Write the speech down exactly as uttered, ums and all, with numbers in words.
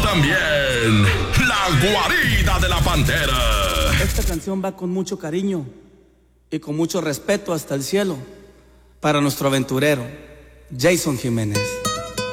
también La Guarida de la Pantera. Esta canción va con mucho cariño y con mucho respeto hasta el cielo para nuestro aventurero, Jason Jiménez.